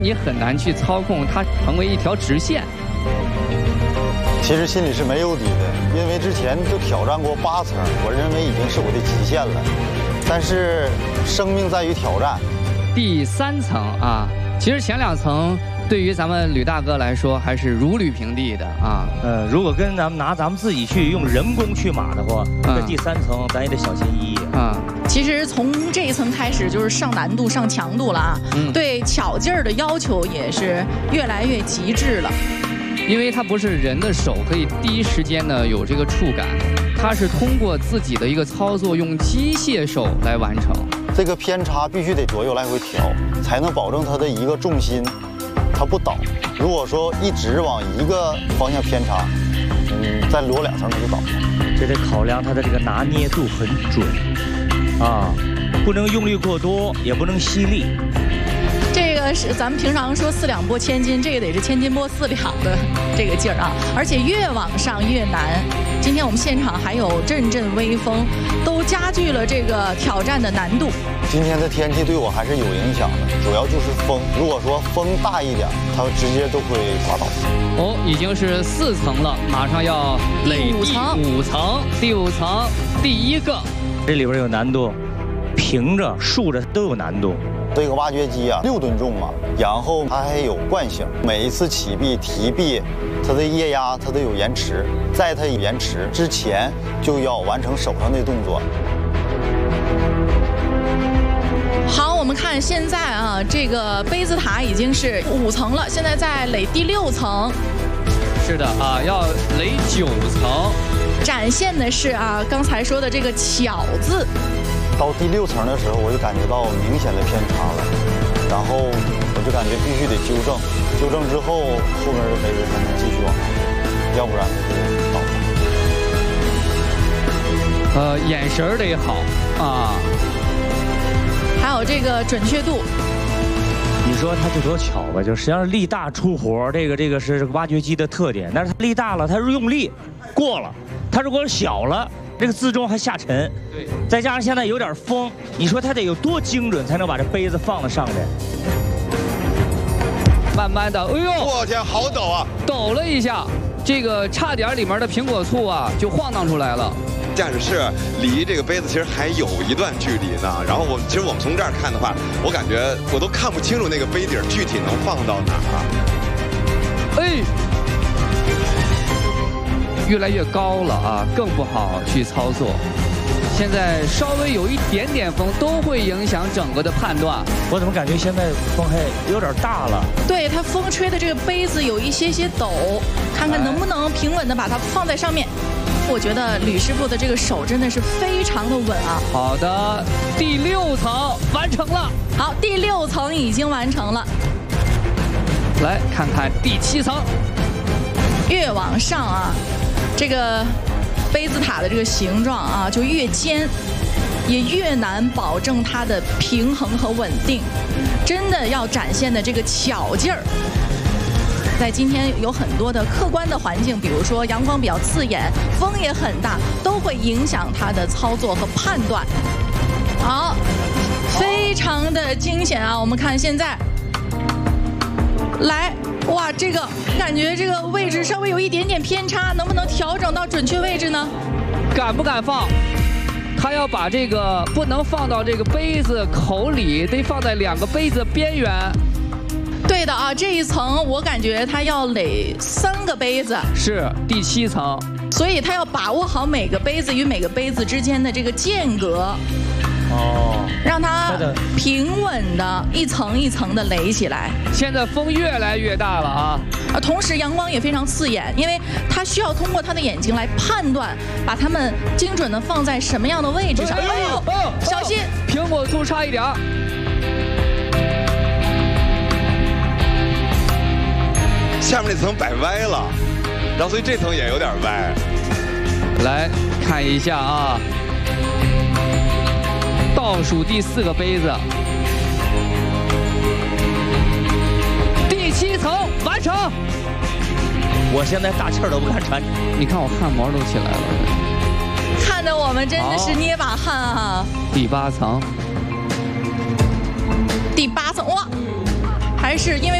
你很难去操控它成为一条直线。 其实心里是没有底的，因为之前就挑战过8层，我认为已经是我的极限了。但是生命在于挑战。 第3层啊，其实前2层对于咱们吕大哥来说还是如履平地的啊。 如果跟咱们自己去用人工去码的话，这第3层咱也得小心翼翼啊。 其实从这一层开始就是上难度、上强度了啊。对巧劲儿的要求也是越来越极致了。 因为它不是人的手可以第一时间呢有这个触感，它是通过自己的一个操作，用机械手来完成。 这个偏差必须得左右来回调，才能保证它的一个重心，它不倒。如果说一直往一个方向偏差，再摞2层它就倒了。 这得考量它的这个拿捏度很准啊，不能用力过多，也不能犀利。 这个是咱们平常说4两拨千斤，这个得是千斤拨4两的这个劲儿啊，而且越往上越难。今天我们现场还有阵阵微风，都加剧了这个挑战的难度。 今天的天气对我还是有影响的，主要就是风。如果说风大一点，它直接都会滑倒。 哦，已经是4层了，马上要垒第5层。第5层第1个， 这里边有难度，平着、竖着都有难度。 这个挖掘机啊，6吨重嘛，然后它还有惯性，每一次起臂、提臂，它的液压它都有延迟，在它延迟之前就要完成手上的动作。 好，我们看现在啊，这个杯子塔已经是5层了，现在在垒第6层。 是的啊，要垒9层， 展现的是啊刚才说的这个巧字。 到第6层的时候，我就感觉到明显的偏差了，然后我就感觉必须得纠正，纠正之后后面的杯子才能继续往上走，要不然它就倒了。 眼神得好啊， 还有这个准确度。 你说它就多巧吧，就实际上力大出活，这个是挖掘机的特点。但是它力大了，它是用力过了；它如果小了，这个自重还下沉。 对， 再加上现在有点风，你说它得有多精准才能把这杯子放得上来？ 慢慢的，哎呦， 我天，好陡啊！ 抖了一下，这个差点里面的苹果醋啊就晃荡出来了。 驾驶室离这个杯子其实还有一段距离呢。然后我们从这儿看的话，我感觉我都看不清楚那个杯底具体能放到哪儿。 哎，越来越高了啊，更不好去操作。现在稍微有一点点风都会影响整个的判断。 我怎么感觉现在风还有点大了？ 对，它风吹的这个杯子有一些抖，看看能不能平稳的把它放在上面。我觉得吕师傅的这个手真的是非常的稳啊。 好的，第6层完成了。 好，第6层已经完成了。 来看看第7层。 越往上啊，这个杯子塔的这个形状啊就越尖，也越难保证它的平衡和稳定。真的要展现的这个巧劲儿。在今天有很多的客观的环境，比如说阳光比较刺眼，风也很大，都会影响它的操作和判断。好，非常的惊险啊！我们看现在，来，哇，这个感觉这个位置稍微有一点点偏差，能不能调整到准确位置呢？ 敢不敢放？他要把这个不能放到这个杯子口里，得放在2个杯子边缘。 对的啊，这一层我感觉它要垒3个杯子，是第7层， 所以它要把握好每个杯子与每个杯子之间的这个间隔，让它平稳的一层一层的垒起来。 现在风越来越大了啊， 同时阳光也非常刺眼，因为它需要通过它的眼睛来判断，把它们精准的放在什么样的位置上。哎呦，小心， 苹果醋差一点。 下面那层摆歪了，然后所以这层也有点歪。 来看一下啊，倒数第4个杯子，第7层完成。 我现在大气儿都不敢喘， 你看我汗毛都起来了， 看得我们真的是捏把汗啊。 第8层， 第8层，哇！还还是因为